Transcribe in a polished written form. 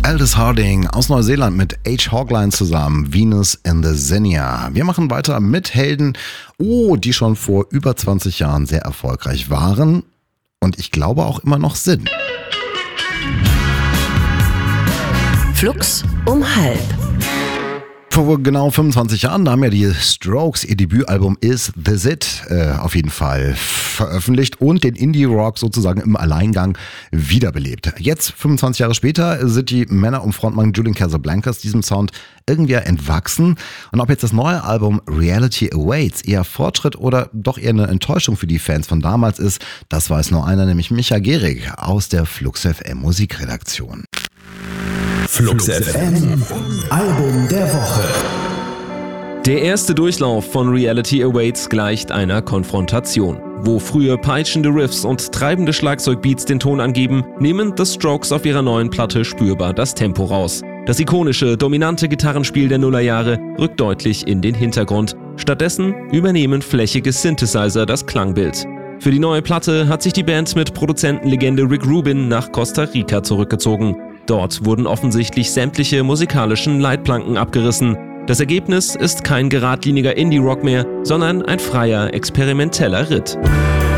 Aldous Harding aus Neuseeland mit H. Hogline zusammen, Venus in the Xenia. Wir machen weiter mit Helden, die schon vor über 20 Jahren sehr erfolgreich waren und ich glaube auch immer noch sind. Flux um halb. Vor genau 25 Jahren, da haben ja die Strokes ihr Debütalbum Is This It auf jeden Fall veröffentlicht und den Indie-Rock sozusagen im Alleingang wiederbelebt. Jetzt, 25 Jahre später, sind die Männer um Frontmann Julian Casablancas diesem Sound irgendwie entwachsen. Und ob jetzt das neue Album Reality Awaits eher Fortschritt oder doch eher eine Enttäuschung für die Fans von damals ist, das weiß nur einer, nämlich Micha Gehrig aus der Flux FM Musikredaktion. Flux FM, Album der Woche. Der erste Durchlauf von Reality Awaits gleicht einer Konfrontation. Wo früher peitschende Riffs und treibende Schlagzeugbeats den Ton angeben, nehmen The Strokes auf ihrer neuen Platte spürbar das Tempo raus. Das ikonische, dominante Gitarrenspiel der Nullerjahre rückt deutlich in den Hintergrund. Stattdessen übernehmen flächige Synthesizer das Klangbild. Für die neue Platte hat sich die Band mit Produzentenlegende Rick Rubin nach Costa Rica zurückgezogen. Dort wurden offensichtlich sämtliche musikalischen Leitplanken abgerissen. Das Ergebnis ist kein geradliniger Indie-Rock mehr, sondern ein freier, experimenteller Ritt.